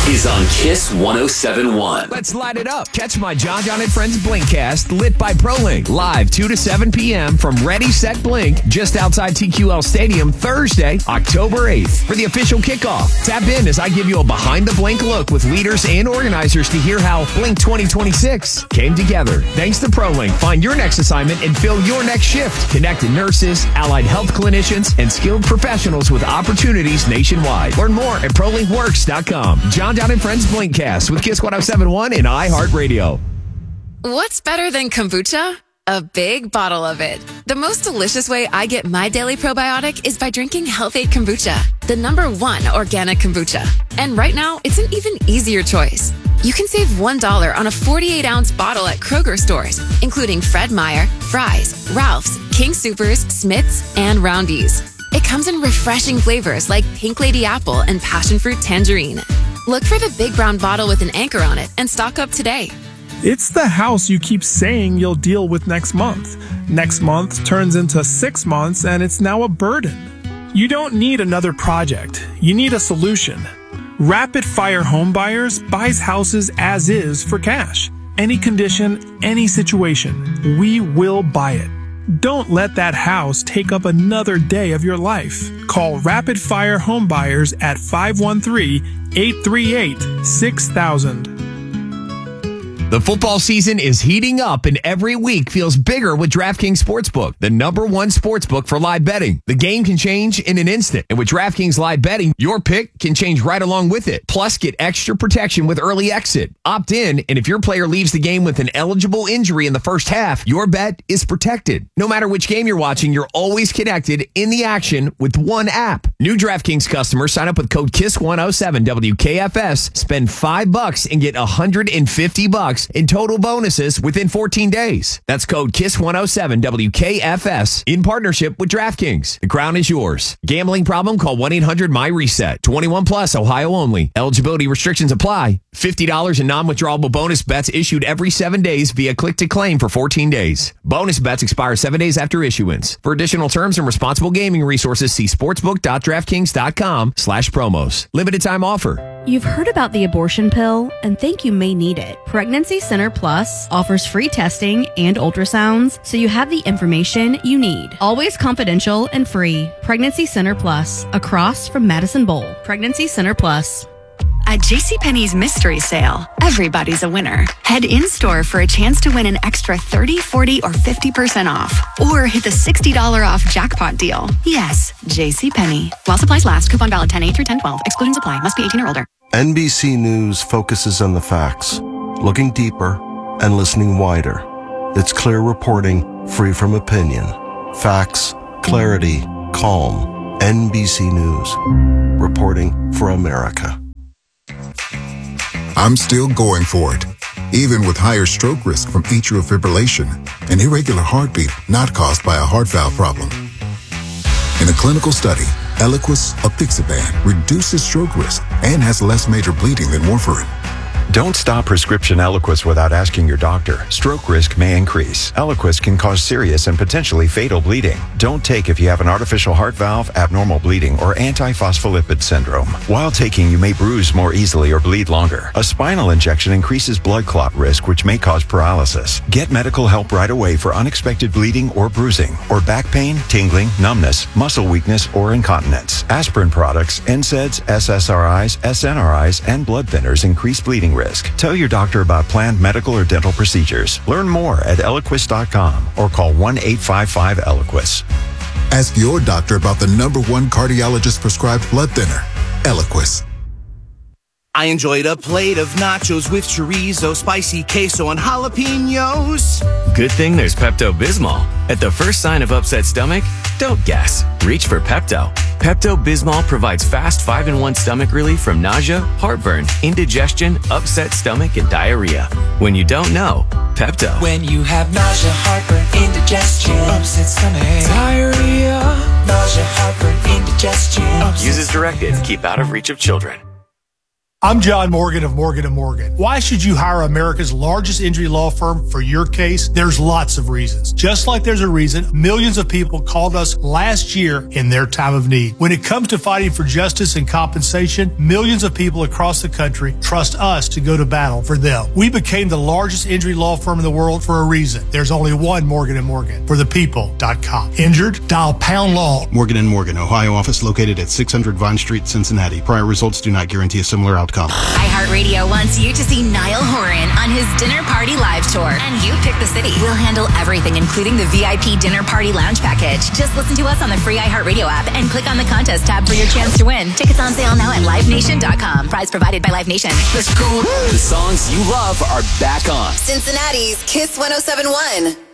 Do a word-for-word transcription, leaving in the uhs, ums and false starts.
is on Kiss one oh seven point one. Let's light it up. Catch my John John and Friends Blinkcast lit by ProLink live two to seven p.m. from Ready, Set, Blink just outside T Q L Stadium Thursday, October eighth for the official kickoff. Tap in as I give you a behind the Blink look with leaders and organizers to hear how Blink twenty twenty-six came together. Thanks to ProLink, find your next assignment and fill your next shift. Connected nurses, allied health clinicians, and skilled professionals with opportunities nationwide. Learn more at pro link works dot com. John John and Friends Blinkcast with Kiss one oh seven point one and iHeartRadio. What's better than kombucha? A big bottle of it. The most delicious way I get my daily probiotic is by drinking Health-Ade Kombucha, the number one organic kombucha. And right now, it's an even easier choice. You can save one dollar on a forty-eight ounce bottle at Kroger stores, including Fred Meyer, Fry's, Ralph's, King Soopers, Smith's, and Roundy's. It comes in refreshing flavors like Pink Lady Apple and Passion Fruit Tangerine. Look for the big brown bottle with an anchor on it and stock up today. It's the house you keep saying you'll deal with next month. Next month turns into six months and it's now a burden. You don't need another project. You need a solution. Rapid Fire Home Buyers buys houses as is for cash. Any condition, any situation, we will buy it. Don't let that house take up another day of your life. Call Rapid Fire Home Buyers at five one three, eight three eight, six thousand. The football season is heating up and every week feels bigger with DraftKings Sportsbook, the number one sportsbook for live betting. The game can change in an instant, and with DraftKings Live Betting, your pick can change right along with it. Plus, get extra protection with early exit. Opt in, and if your player leaves the game with an eligible injury in the first half, your bet is protected. No matter which game you're watching, you're always connected in the action with one app. New DraftKings customers sign up with code Kiss one oh seven W K F S, spend five bucks and get one hundred fifty bucks in total bonuses within fourteen days. That's code Kiss one oh seven W K F S in partnership with DraftKings. The crown is yours. Gambling problem? Call one eight hundred M Y RESET. twenty-one plus, Ohio only. Eligibility restrictions apply. fifty dollars in non-withdrawable bonus bets issued every seven days via click to claim for fourteen days. Bonus bets expire seven days after issuance. For additional terms and responsible gaming resources, see sportsbook dot draftkings dot com slash promos. Limited time offer. You've heard about the abortion pill and think you may need it. Pregnancy Center Plus offers free testing and ultrasounds, so you have the information you need. Always confidential and free. Pregnancy Center Plus, across from Madison Bowl. Pregnancy Center Plus. At JCPenney's mystery sale, everybody's a winner. Head in-store for a chance to win an extra thirty, forty, or fifty percent off. Or hit the sixty dollars off jackpot deal. Yes, JCPenney. While supplies last, coupon valid ten eight through ten twelve. Exclusions apply. Must be eighteen or older. N B C News focuses on the facts, looking deeper and listening wider. It's clear reporting, free from opinion. Facts, clarity, calm. N B C News. Reporting for America. I'm still going for it, even with higher stroke risk from atrial fibrillation, an irregular heartbeat not caused by a heart valve problem. In a clinical study, Eliquis apixaban reduces stroke risk and has less major bleeding than warfarin. Don't stop prescription Eliquis without asking your doctor. Stroke risk may increase. Eliquis can cause serious and potentially fatal bleeding. Don't take if you have an artificial heart valve, abnormal bleeding, or antiphospholipid syndrome. While taking, you may bruise more easily or bleed longer. A spinal injection increases blood clot risk, which may cause paralysis. Get medical help right away for unexpected bleeding or bruising, or back pain, tingling, numbness, muscle weakness, or incontinence. Aspirin products, N SAIDs, S S R Is, S N R Is, and blood thinners increase bleeding risk. Tell your doctor about planned medical or dental procedures. Learn more at Eliquis dot com or call one eight five five Eliquis. Ask your doctor about the number one cardiologist prescribed blood thinner, Eliquis. I enjoyed a plate of nachos with chorizo, spicy queso, and jalapenos. Good thing there's Pepto-Bismol. At the first sign of upset stomach, don't guess. Reach for Pepto. Pepto-Bismol provides fast five in one stomach relief from nausea, heartburn, indigestion, upset stomach, and diarrhea. When you don't know, Pepto. When you have nausea, heartburn, indigestion, upset stomach, diarrhea, nausea, heartburn, indigestion. Use as directed. Keep out of reach of children. I'm John Morgan of Morgan and Morgan. Why should you hire America's largest injury law firm for your case? There's lots of reasons. Just like there's a reason millions of people called us last year in their time of need. When it comes to fighting for justice and compensation, millions of people across the country trust us to go to battle for them. We became the largest injury law firm in the world for a reason. There's only one Morgan and Morgan. For the people dot com. Injured? Dial pound law. Morgan and Morgan, Ohio office located at six hundred Vine Street, Cincinnati. Prior results do not guarantee a similar outcome. iHeartRadio wants you to see Niall Horan on his Dinner Party Live Tour. And you pick the city. We'll handle everything, including the V I P Dinner Party Lounge package. Just listen to us on the free iHeartRadio app and click on the contest tab for your chance to win. Tickets on sale now at live nation dot com. Prize provided by Live Nation. Let's go. The songs you love are back on. Cincinnati's Kiss one oh seven point one.